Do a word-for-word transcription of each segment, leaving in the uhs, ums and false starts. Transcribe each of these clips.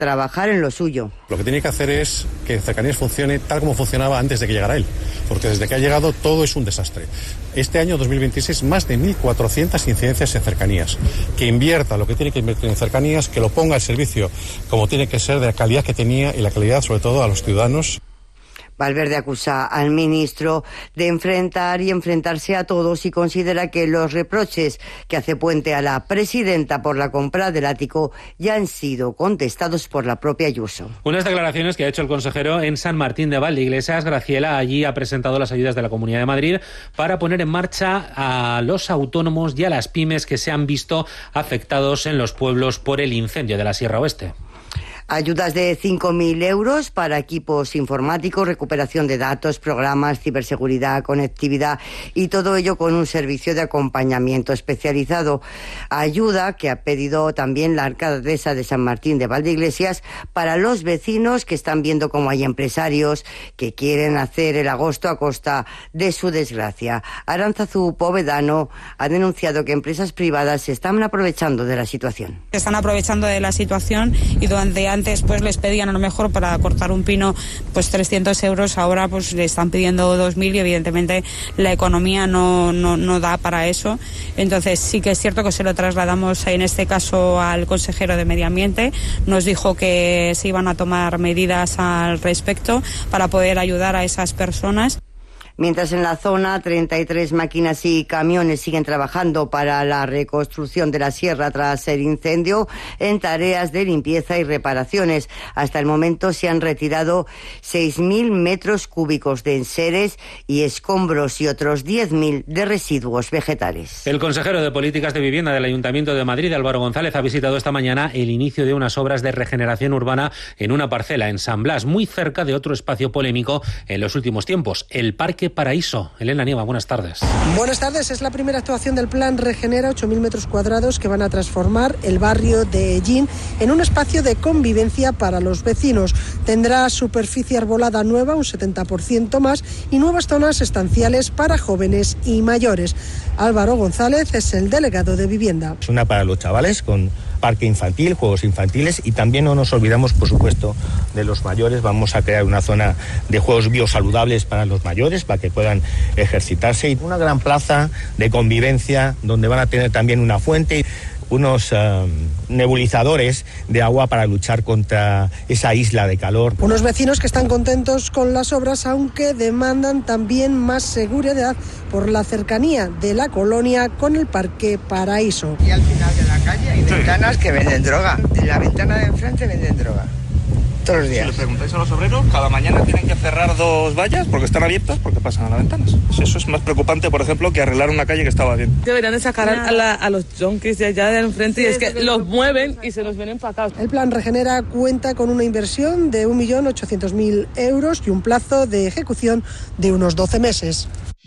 trabajar en lo suyo. Lo que tiene que hacer es que Cercanías funcione tal como funcionaba antes de que llegara él, porque desde que ha llegado todo es un desastre. Este año dos mil veintiséis, más de mil cuatrocientas incidencias en cercanías. Que invierta lo que tiene que invertir en cercanías, que lo ponga al servicio como tiene que ser, de la calidad que tenía y la calidad sobre todo a los ciudadanos. Valverde acusa al ministro de enfrentar y enfrentarse a todos y considera que los reproches que hace Puente a la presidenta por la compra del ático ya han sido contestados por la propia Ayuso. Unas declaraciones que ha hecho el consejero en San Martín de Valdeiglesias. Graciela allí ha presentado las ayudas de la Comunidad de Madrid para poner en marcha a los autónomos y a las pymes que se han visto afectados en los pueblos por el incendio de la Sierra Oeste. Ayudas de cinco mil euros para equipos informáticos, recuperación de datos, programas, ciberseguridad, conectividad y todo ello con un servicio de acompañamiento especializado. Ayuda que ha pedido también la alcaldesa de San Martín de Valdeiglesias para los vecinos que están viendo cómo hay empresarios que quieren hacer el agosto a costa de su desgracia. Aránzazu Povedano ha denunciado que empresas privadas se están aprovechando de la situación. Se están aprovechando de la situación y durante antes pues les pedían a lo mejor para cortar un pino pues trescientos euros, ahora pues le están pidiendo dos mil y evidentemente la economía no, no, no da para eso. Entonces sí que es cierto que se lo trasladamos en este caso al consejero de Medio Ambiente, nos dijo que se iban a tomar medidas al respecto para poder ayudar a esas personas. Mientras en la zona treinta y tres máquinas y camiones siguen trabajando para la reconstrucción de la sierra tras el incendio en tareas de limpieza y reparaciones. Hasta el momento se han retirado seis mil metros cúbicos de enseres y escombros y otros diez mil de residuos vegetales. El consejero de Políticas de Vivienda del Ayuntamiento de Madrid, Álvaro González, ha visitado esta mañana el inicio de unas obras de regeneración urbana en una parcela en San Blas, muy cerca de otro espacio polémico en los últimos tiempos, el Parque Paraíso. Elena Nieva, buenas tardes. Buenas tardes. Es la primera actuación del plan Regenera, ocho mil metros cuadrados que van a transformar el barrio de Ellín en un espacio de convivencia para los vecinos. Tendrá superficie arbolada nueva, un setenta por ciento más, y nuevas zonas estanciales para jóvenes y mayores. Álvaro González es el delegado de Vivienda. Es una para los chavales con parque infantil, juegos infantiles, y también no nos olvidamos, por supuesto, de los mayores. Vamos a crear una zona de juegos biosaludables para los mayores, para que puedan ejercitarse, y una gran plaza de convivencia donde van a tener también una fuente, unos uh, nebulizadores de agua para luchar contra esa isla de calor. Unos vecinos que están contentos con las obras, aunque demandan también más seguridad por la cercanía de la colonia con el Parque Paraíso. Y al final de la calle hay ventanas que venden droga. En la ventana de enfrente venden droga. Todos los días. Si le preguntáis a los obreros, cada mañana tienen que cerrar dos vallas porque están abiertas, porque pasan a las ventanas. Eso es más preocupante, por ejemplo, que arreglar una calle que estaba bien. Deberían de sacar a, la, a los junkies de allá de enfrente, sí, y es que los mueven y se los vienen para acá. El plan Regenera cuenta con una inversión de un millón ochocientos mil euros y un plazo de ejecución de unos doce meses.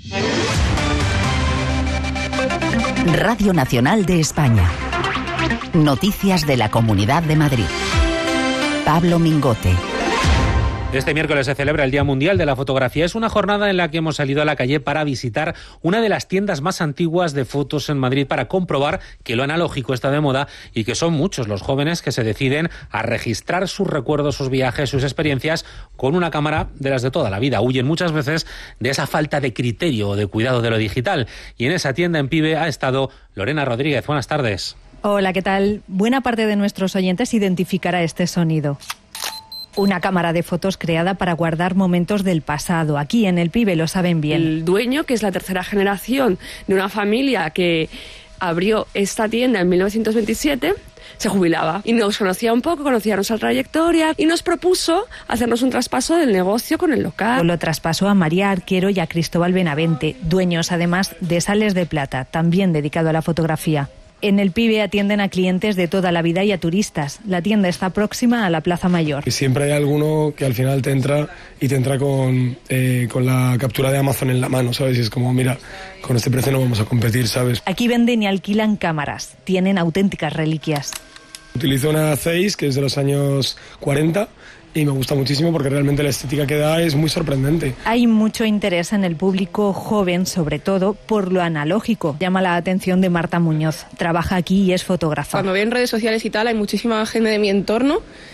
Radio Nacional de España. Noticias de la Comunidad de Madrid. Pablo Mingote. Este miércoles se celebra el Día Mundial de la Fotografía. Es una jornada en la que hemos salido a la calle para visitar una de las tiendas más antiguas de fotos en Madrid para comprobar que lo analógico está de moda y que son muchos los jóvenes que se deciden a registrar sus recuerdos, sus viajes, sus experiencias con una cámara de las de toda la vida. Huyen muchas veces de esa falta de criterio o de cuidado de lo digital. Y en esa tienda en Pibe ha estado Lorena Rodríguez. Buenas tardes. Hola, ¿qué tal? Buena parte de nuestros oyentes identificará este sonido. Una cámara de fotos creada para guardar momentos del pasado. Aquí en el Pibe lo saben bien. El dueño, que es la tercera generación de una familia que abrió esta tienda en mil novecientos veintisiete, se jubilaba y nos conocía un poco, conocía nuestra trayectoria y nos propuso hacernos un traspaso del negocio con el local. Lo traspasó a María Arquero y a Cristóbal Benavente, dueños además de Sales de Plata, también dedicado a la fotografía. En el Pibe atienden a clientes de toda la vida y a turistas. La tienda está próxima a la Plaza Mayor. Siempre hay alguno que al final te entra y te entra con, eh, con la captura de Amazon en la mano, ¿sabes? Y es como, mira, con este precio no vamos a competir, ¿sabes? Aquí venden y alquilan cámaras. Tienen auténticas reliquias. Utilizo una seis, que es de los años cuarenta, y me gusta muchísimo porque realmente la estética que da es muy sorprendente. Hay mucho interés en el público joven, sobre todo por lo analógico. Llama la atención de Marta Muñoz. Trabaja aquí y es fotógrafa. Cuando veo en redes sociales y tal, hay muchísima gente de mi entorno